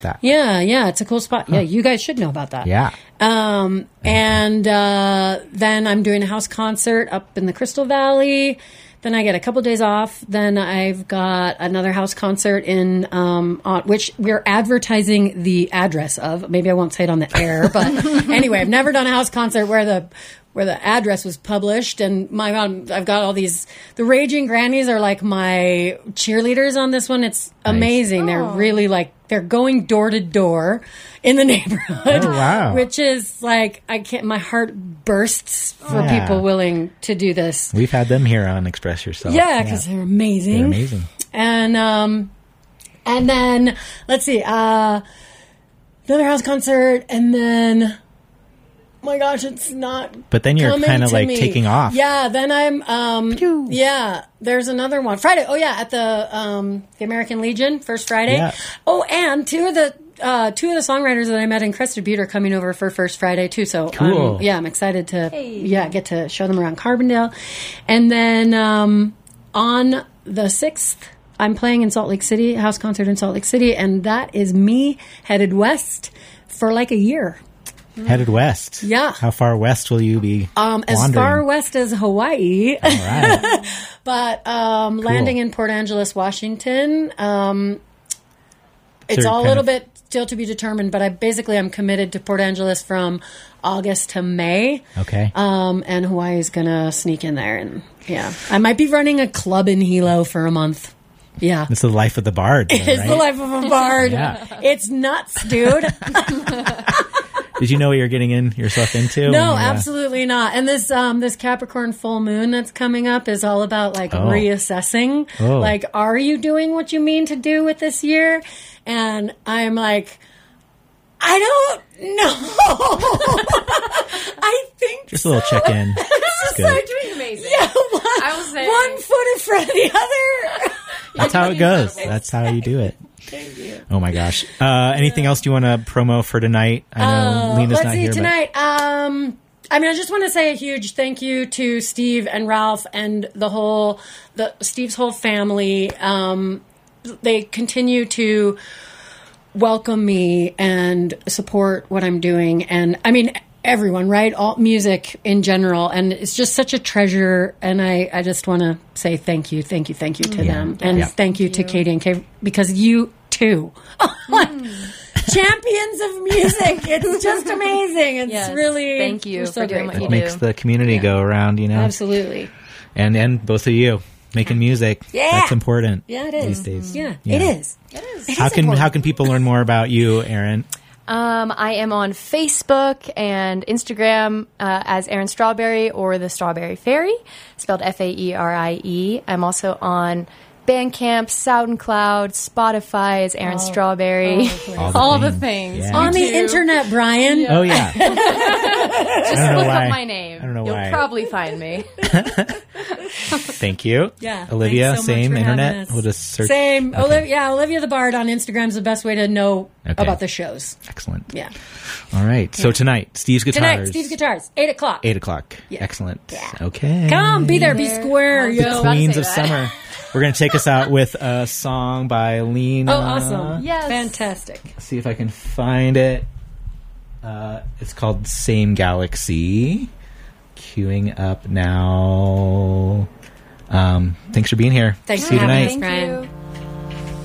that. Yeah, it's a cool spot. Yeah, you guys should know about that. Yeah. And then I'm doing a house concert up in the Crystal Valley. Then I get a couple days off. Then I've got another house concert in which we're advertising the address of. Maybe I won't say it on the air, but anyway, I've never done a house concert where the address was published. And my God, I've got all these. The Raging Grannies are like my cheerleaders on this one. It's amazing. They're really like, they're going door to door in the neighborhood. Oh, wow. Which is like, my heart bursts for people willing to do this. We've had them here on Express Yourself. Yeah, because they're amazing. They're amazing. And then, let's see, another house concert, and then, oh my gosh, it's not. But then you're kind of like me. taking off. Yeah, then I'm, there's another one. Friday, at the American Legion, First Friday. Yeah. Oh, and two of the songwriters that I met in Crested Butte are coming over for First Friday too. So cool. I'm excited to get to show them around Carbondale. And then on the 6th, I'm playing in Salt Lake City, a house concert in Salt Lake City, and that is me headed west for like a year. Headed west. Yeah. How far west will you be as far west as Hawaii. All right. But landing in Port Angeles, Washington. It's all a little bit still to be determined, but I'm committed to Port Angeles from August to May. Okay. And Hawaii is going to sneak in there. And I might be running a club in Hilo for a month. Yeah. It's the life of the bard. Though, it's right? the life of a bard. Yeah. It's nuts, dude. Did you know what you're getting yourself into? No, absolutely not. And this Capricorn full moon that's coming up is all about reassessing. Oh. Like, are you doing what you mean to do with this year? And I'm like, I don't know. I think just a little check-in. It's good. Doing amazing. Yeah, I was saying, one foot in front of the other. That's how it goes. That's how you do it. Thank you. Oh my gosh. Anything else you want to promo for tonight? I know Lena's not here. Tonight. I just want to say a huge thank you to Steve and Ralph and Steve's whole family. They continue to welcome me and support what I'm doing. And everyone, right? All music in general. And it's just such a treasure. And I just want to say thank you to them. And thank you to Katie and Kay, because you too. Champions of music. It's just amazing. It's really, thank you so for doing what you do. It makes the community go around, Absolutely. And both of you making music. Yeah. That's important. Yeah, it is. These days. Yeah, it is. How can people learn more about you, Erin? I am on Facebook and Instagram as Erin Strawberry or the Strawberry Fairy, spelled Faerie. I'm also on Bandcamp, SoundCloud, Spotify as Erin Strawberry. All the things. Yeah. On the internet, Brian. Yeah. Oh, yeah. Just look up my name. I don't know why. You'll probably find me. Thank you. Yeah. Olivia, so same much for internet. We'll just search. Same. Okay. Olivia the Bard on Instagram is the best way to know about the shows. Excellent. Yeah. All right. So tonight, Steve's Guitars. 8 o'clock. 8 o'clock. Yeah. Excellent. Yeah. Okay. Come, be there, be square. The Queens of Summer. We're going to take us out with a song by Lena. Oh, awesome. Yes. Fantastic. Let's see if I can find it. It's called Same Galaxy. Queuing up now. Thanks for being here. Thanks See for you having tonight. us, Brian.